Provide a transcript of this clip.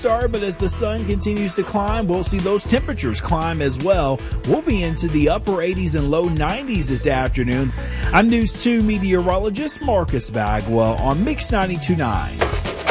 start, but as the sun continues to climb, we'll see those temperatures climb as well. We'll be into the upper 80s and low 90s this afternoon. I'm News 2 meteorologist Marcus Bagwell on Mix 92.9.